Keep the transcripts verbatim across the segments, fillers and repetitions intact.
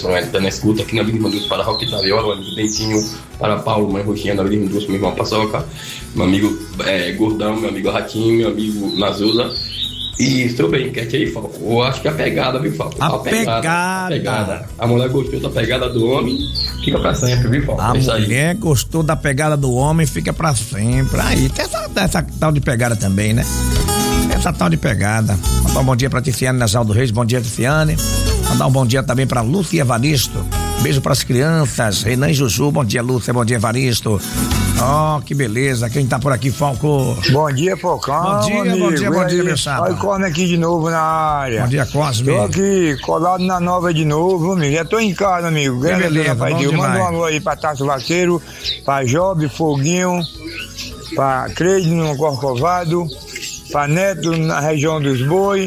Anderson, ele tá na escuta aqui na Vida Indústria para Roque da Viola, Dentinho, para Paulo, mãe Roxinha, na Vida Indústria, meu irmão Paçoca, meu amigo é, Gordão, meu amigo Ratinho, meu amigo Nazuza. E estou bem, quieto aí, Falco. Eu acho que a pegada, viu, Falco? A, a pegada. pegada. A pegada. A mulher gostou da pegada do homem, fica pra sempre, viu, Falco? A mulher aí. Gostou da pegada do homem, fica pra sempre. Aí, tem essa, essa tal de pegada também, né? Essa tal de pegada. Mandar um bom dia pra Tiziane Najaldo Reis, bom dia, Tiziane. Mandar um bom dia também pra Lúcia Evaristo. Beijo pras crianças, Renan e Juju, bom dia, Lúcia, bom dia, Evaristo. Ó, oh, que beleza, quem tá por aqui, Falco? Bom dia, Falcão. Bom dia, amigo. bom dia, bom dia, meu chapa. Olha o Cosme aqui de novo na área. Bom dia, Cosme. Tô aqui, colado na nova de novo, amigo. Já tô em casa, amigo. Que beleza, bom demais. Manda um alô aí pra Tasso Vaqueiro, pra Job, Foguinho, pra Creide no Corcovado, pra Neto na região dos Boi.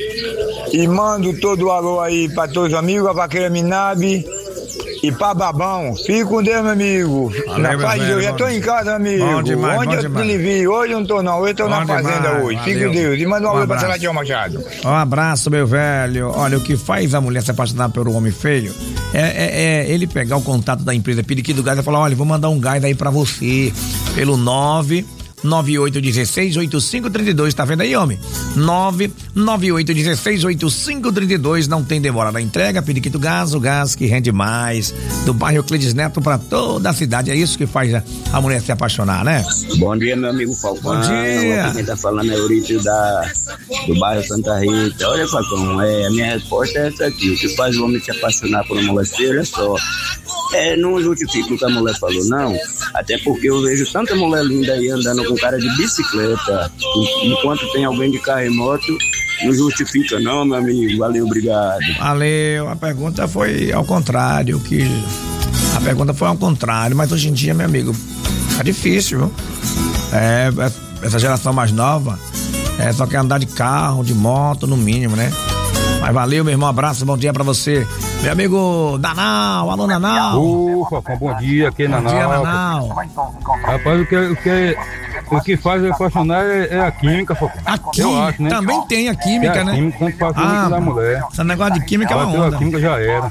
E mando todo o alô aí pra todos os amigos, a Vaqueira Minabe. E pra Babão, fique com Deus, meu amigo. Valeu, na paz de Deus, já tô demais. em casa, amigo. Bom demais, Onde bom eu demais. te vi? Hoje eu não tô, não. Hoje eu tô Bom na fazenda demais, hoje. Fique valeu. com Deus. E manda um Um alô pra abraço. Salatiel Machado. Um abraço, meu velho. Olha, o que faz a mulher se apaixonar por um homem feio é, é, é ele pegar o contato da empresa Periquito Gás e falar: olha, vou mandar um gás aí pra você pelo nove nove oito um seis oito cinco três dois, tá vendo aí, homem? nove nove oito um seis oito cinco três dois, não tem demora na entrega. Periquito Gás, o gás que rende mais, do bairro Euclides Neto pra toda a cidade. É isso que faz a, a mulher se apaixonar, né? Bom dia, meu amigo Falcão. Bom dia. Aqui quem tá falando é Eurício da, do bairro Santa Rita. Olha, Falcão, é, a minha resposta é essa aqui: o que faz o homem se apaixonar por uma mulher feia, olha só, é, não justifica o que a mulher falou, não. Até porque eu vejo tanta mulher linda aí andando com cara de bicicleta, enquanto tem alguém de carro e moto, não justifica não, meu amigo. Valeu, obrigado. Valeu, a pergunta foi ao contrário, que a pergunta foi ao contrário, mas hoje em dia, meu amigo, tá difícil, viu? É, essa geração mais nova, é, só quer andar de carro, de moto, no mínimo, né? Mas valeu, meu irmão, abraço, bom dia pra você. Meu amigo Nanau, alô Nanau. Ô, Falcão, bom dia, aqui Nanau. Bom dia, Nanau. Rapaz, o que, o que, o que faz eu apaixonar é, é a química, Falcão. A Eu química, acho, né? também tem a química, é a né? química, tanto faz Ah, ah, da mulher. Esse negócio de química é uma Bateu onda. a química, já era.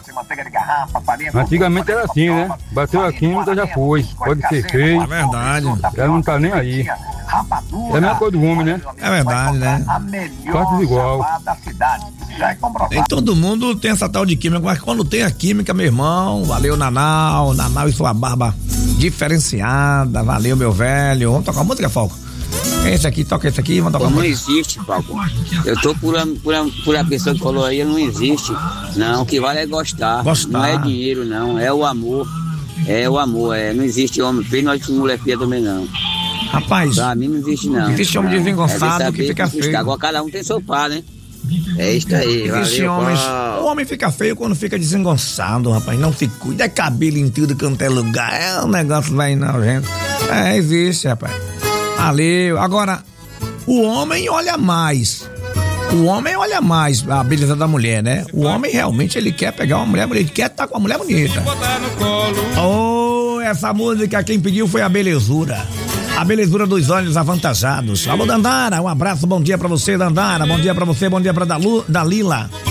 Antigamente era assim, né? Bateu a química, já foi. Pode ser feio. É verdade. Ela não tá nem aí. É a mesma coisa do homem, né? É verdade, né? Faz igual. Nem todo mundo tem essa tal de química, mas quando tem a química, meu irmão, valeu Nanau, Nanau e sua barba diferenciada, valeu meu velho. Vamos tocar música, Falco? Esse aqui, toca esse aqui, vamos tocar Não música. existe, Falcão. Eu tô por a, por, a, por a pessoa que falou aí, não existe. Não, o que vale é gostar. Gostar. Não é dinheiro, não. É o amor. É o amor. É. Não existe homem feio, não existe mulher feia também, não. Rapaz, Pra mim não existe, não. existe homem Não. desengonçado É que fica buscar. feio. Agora cada um tem seu par, né? É isso aí, existe valeu, homens. pau. O homem fica feio quando fica desengonçado, rapaz. Não se cuida, é cabelo em tudo quanto é lugar. É um negócio vai nojento. É, existe, rapaz. Valeu. Agora, o homem olha mais. O homem olha mais a beleza da mulher, né? O homem realmente ele quer pegar uma mulher bonita, ele quer estar com uma mulher bonita. Oh, essa música quem pediu foi a belezura. A belezura dos olhos avantajados. Alô, Dandara, um abraço, bom dia pra você, Dandara. Bom dia pra você, bom dia pra Dalu, Dalila.